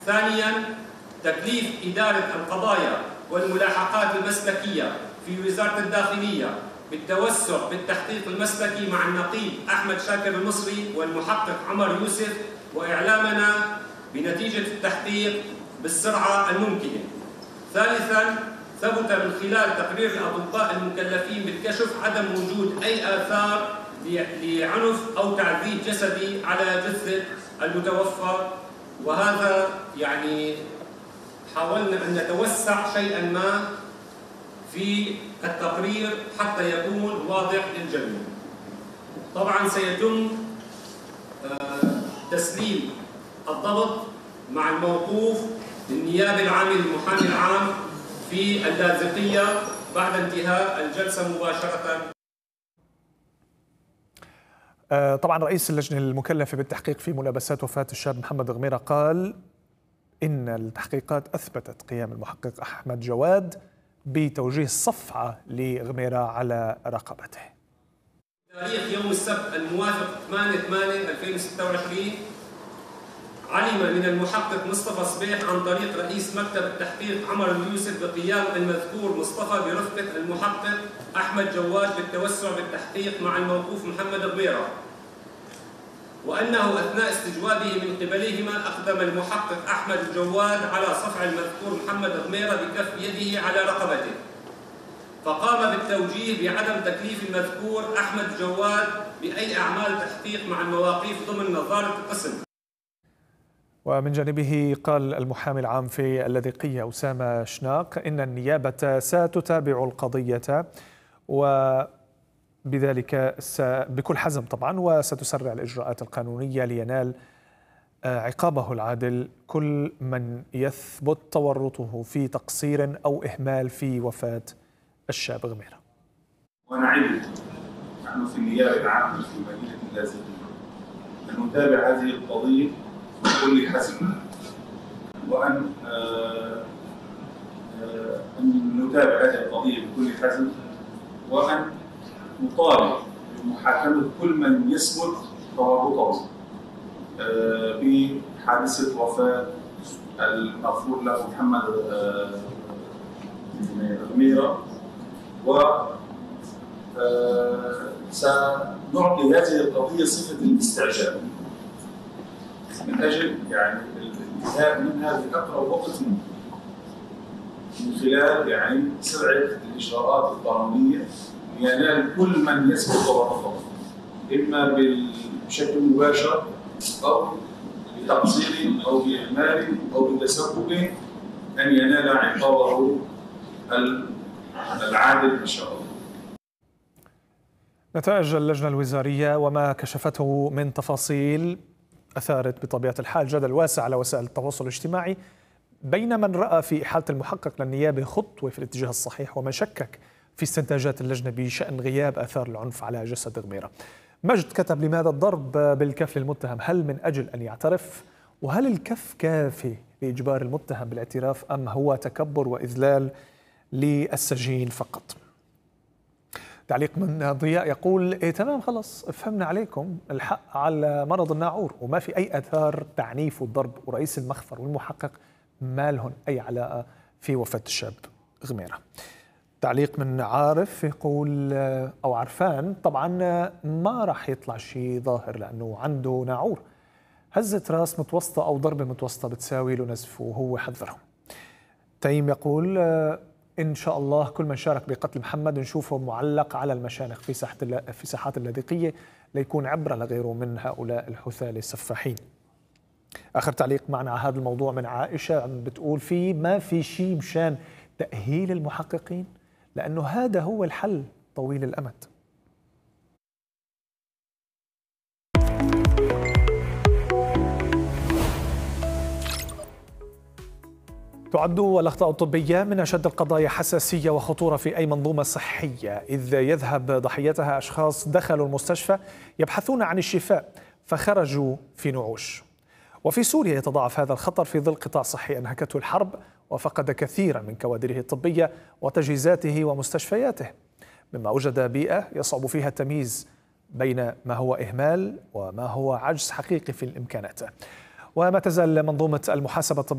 ثانياً، تكليف إدارة القضايا والملاحقات المسلكية في وزارة الداخلية بالتوسع بالتحقيق المسلكي مع النقيب أحمد شاكر المصري والمحقق عمر يوسف، وإعلامنا بنتيجة التحقيق بالسرعة الممكنة. ثالثاً، ثبت من خلال تقرير الأطباء المكلفين بالكشف عدم وجود أي آثار لعنف أو تعذيب جسدي على جثة المتوفى، وهذا حاولنا أن نتوسع شيئاً ما في التقرير حتى يكون واضح للجميع. طبعاً سيتم تسليم الضبط مع الموقوف للنيابة العامة للمحامي العام في اللاذقية بعد انتهاء الجلسة مباشرة. طبعا رئيس اللجنة المكلفة بالتحقيق في ملابسات وفاة الشاب محمد غميرة قال إن التحقيقات أثبتت قيام المحقق أحمد جواد بتوجيه الصفعة لغميرة على رقبته. تاريخ يوم السبت الموافق 8/8/2026 علم من المحقق مصطفى صبيح عن طريق رئيس مكتب التحقيق عمر اليوسف بقيام المذكور مصطفى برفقة المحقق أحمد جواد بالتوسع بالتحقيق مع الموقوف محمد غميرة، وأنه أثناء استجوابه من قبلهما أقدم المحقق أحمد جواد على صفع المذكور محمد غميرة بكف يده على رقبته، فقام بالتوجيه بعدم تكليف المذكور أحمد جواد بأي أعمال تحقيق مع المواقيف ضمن نظارة القسم. ومن جانبه قال المحامي العام في اللاذقية أسامة شناق إن النيابة ستتابع القضية وبذلك بكل حزم طبعا، وستسرع الإجراءات القانونية لينال عقابه العادل كل من يثبت تورطه في تقصير أو إهمال في وفاة الشاب غميرة. ونعد نحن في النيابة العامة في مدينة اللاذقية أن نتابع هذه القضية بكل حزم، وأن نتابع هذه القضية بكل حزم، وأن نطالب بمحاكمة كل من يثبت تورطه بحادثة وفاة المغفور له محمد غميرة، وسنعطي هذه القضية صفة الاستعجال من أجل الانتهاء منها في أقرب وقت من خلال سرعة الإجراءات القانونية لينال كل من يثبت تورطه، إما بشكل مباشر أو بتقصير أو بإهمال أو بتسبب، أن ينال عقابه العادل إن شاء الله. نتائج اللجنة الوزارية وما كشفته من تفاصيل أثارت بطبيعة الحال جدل واسع على وسائل التواصل الاجتماعي بين من رأى في إحالة المحقق للنيابة خطوة في الاتجاه الصحيح ومن شكك في استنتاجات اللجنة بشأن غياب آثار العنف على جسد غميرة. مجد كتب: لماذا الضرب بالكف للمتهم؟ هل من أجل أن يعترف؟ وهل الكف كافي لإجبار المتهم بالاعتراف أم هو تكبر وإذلال للسجين فقط؟ تعليق من ضياء يقول: تمام خلص فهمنا عليكم، الحق على مرض الناعور وما في أي آثار تعنيف والضرب، ورئيس المخفر والمحقق ما لهم أي علاقة في وفاة الشاب غميرة. تعليق من عارف يقول أو عرفان: طبعا ما راح يطلع شيء ظاهر لأنه عنده ناعور، هزة راس متوسطة أو ضربة متوسطة بتساوي له نزف وهو حذرهم. تيم يقول: إن شاء الله كل من شارك بقتل محمد نشوفه معلق على المشانق في ساحات اللاذقية ليكون عبرة لغيره من هؤلاء الحثالة السفاحين. آخر تعليق معنا على هذا الموضوع من عائشة بتقول: ما في شيء مشان تأهيل المحققين، لأنه هذا هو الحل طويل الأمد. تعد الأخطاء الطبية من أشد القضايا حساسية وخطورة في أي منظومة صحية، إذ يذهب ضحيتها أشخاص دخلوا المستشفى يبحثون عن الشفاء فخرجوا في نعوش. وفي سوريا يتضاعف هذا الخطر في ظل قطاع صحي أنهكته الحرب وفقد كثيرا من كوادره الطبية وتجهيزاته ومستشفياته، مما أوجد بيئة يصعب فيها التمييز بين ما هو إهمال وما هو عجز حقيقي في الإمكانات. وما تزال منظومة المحاسبة الطبية